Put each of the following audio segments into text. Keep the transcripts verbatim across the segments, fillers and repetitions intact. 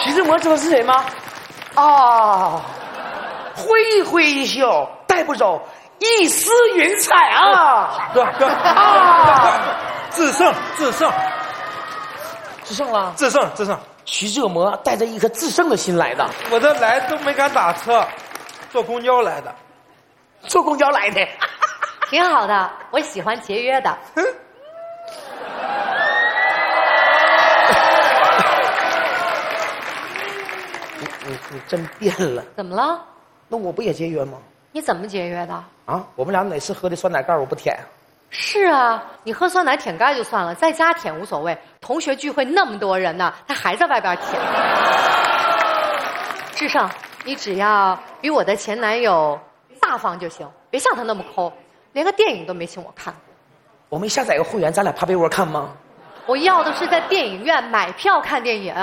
徐志摩知道是谁吗？啊，挥挥袖，带不走一丝云彩啊！ 哥哥啊！制胜，制胜， 制胜了！ 制胜，制胜！ 徐志摩带着一颗制胜的心来的。 我这来都没敢打车，坐公交来的。 坐公交来的， 挺好的。我喜欢节约的。 你你你真变了。 怎么了？ 那我不也节约吗？ 你怎么节约的？ 啊，我们俩哪次喝的酸奶盖我不舔？ 是啊，你喝酸奶舔盖就算了，在家舔无所谓。同学聚会那么多人呢，他还在外边舔。志胜，你只要比我的前男友大方就行，别像他那么抠，连个电影都没请我看。 我没下载个会员，咱俩趴被窝看吗？ 我要的是在电影院买票看电影。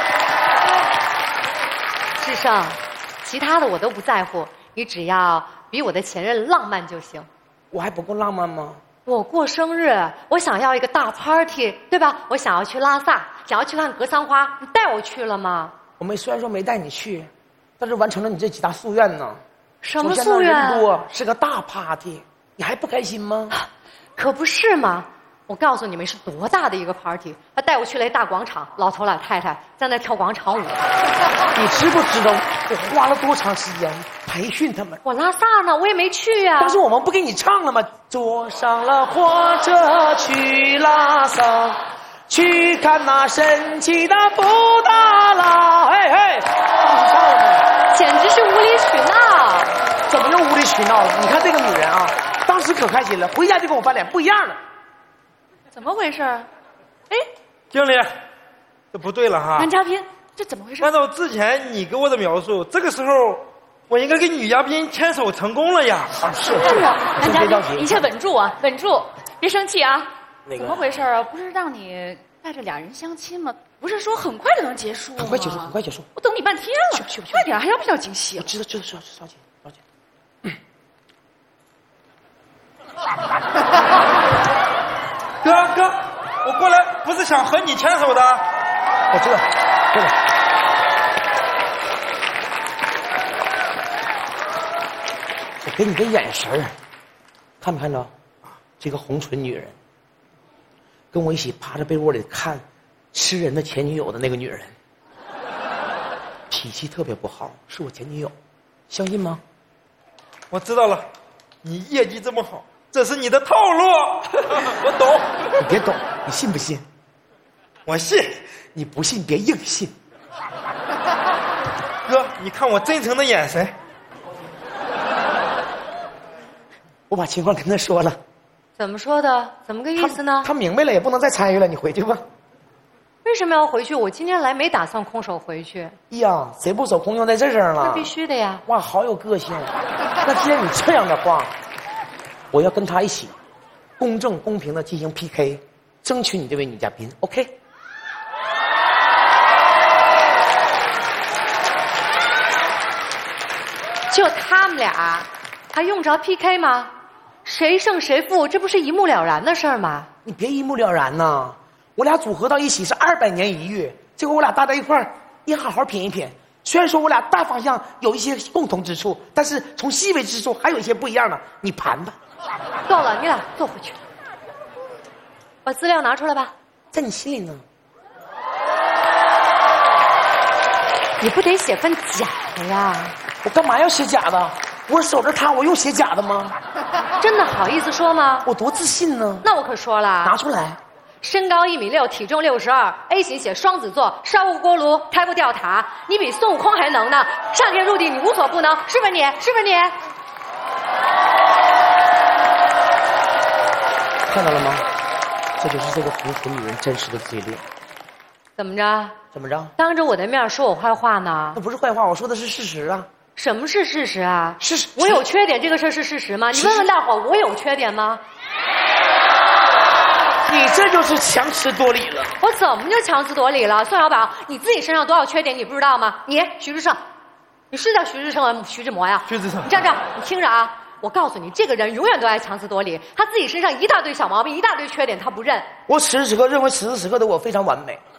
志胜，其他的我都不在乎，你只要比我的前任浪漫就行。 我还不够浪漫吗？ 我过生日，我想要一个大 party， 对吧？我想要去拉萨，想要去看格桑花，你带我去了吗？ 我们虽然说没带你去，但是完成了你这几大夙愿呢。 什么夙愿？ 人多，是个大 party， 你还不开心吗？ 可不是嘛！我告诉你们是多大的一个 party， 他带我去了一大广场，老头老太太在那跳广场舞。 你知不知道我花了多长时间培训他们？ 我拉萨呢，我也没去呀、啊。 当时我们不给你唱了吗？坐上了火车去拉萨，去看那神奇的布达拉。嘿嘿，当时唱了， 简直是无理取闹。 怎么又无理取闹了？你看这个女人啊，当时可开心了，回家就跟我翻脸，不一样了。 怎么回事？哎， 经理，这不对了哈！ 男嘉宾，这怎么回事？ 按照之前你给我的描述，这个时候我应该跟女嘉宾牵手成功了呀！ 啊，是是啊，男嘉宾， 宾，一切稳住啊，稳住，别生气啊！ 那个怎么回事啊？不是让你带着俩人相亲吗？不是说很快就能结束吗？ 很快结束，很快结束。 我等你半天了， 去去去快点，还要不要惊喜我？知道，知道，知道，着急，着急。 哥哥，我过来不是想和你牵手的。 我知道，知道。我给你个眼神儿，看没看着？这个红唇女人，跟我一起趴在被窝里看吃人的前女友的那个女人，脾气特别不好，是我前女友，相信吗？ 我知道了，你业绩这么好，这是你的套路。我懂。 你别懂，你信不信？ 我信。 你不信别硬信。 哥，你看我真诚的眼神。 我把情况跟他说了。 怎么说的？怎么个意思呢？ 他, 他明白了，也不能再参与了，你回去吧。 为什么要回去？我今天来没打算空手回去。 呀，谁不手空用在这上了？ 那必须的呀！ 哇，好有个性。那既然你这样的话，我要跟他一起，公正公平的进行 P K， 争取你这位女嘉宾 ，OK？ 就他们俩，还用着 P K 吗？谁胜谁负，这不是一目了然的事儿吗？ 你别一目了然呐！我俩组合到一起是二百年一遇，结果我俩搭在一块儿，你好好品一品。虽然说我俩大方向有一些共同之处，但是从细微之处还有一些不一样的，你盘吧。 够了，你俩坐回去。把资料拿出来吧。 在你心里呢。 你不得写份假的呀？ 我干嘛要写假的？我守着他，我用写假的吗？ 真的好意思说吗？ 我多自信呢！ 那我可说了， 拿出来。 身高一米六，体重六十二 ，A 型血，双子座，烧过锅炉，开过吊塔，你比孙悟空还能呢！上天入地，你无所不能，是不是你？是不是你？ 看到了吗？这就是这个红唇女人真实的嘴脸。 怎么着？ 怎么着？ 当着我的面说我坏话呢？ 那不是坏话，我说的是事实啊。 什么是事实啊？ 事实， 我有缺点，这个事儿是事实吗？你问问大伙，我有缺点吗？ 你这就是强词夺理了。 我怎么就强词夺理了？宋小宝，你自己身上多少缺点你不知道吗？你徐志胜，你是叫徐志胜啊？徐志摩呀？ 徐志胜， 你站这，你听着啊！我告诉你，这个人永远都爱强词夺理，他自己身上一大堆小毛病，一大堆缺点，他不认。 我此时此刻认为此时此刻的我非常完美。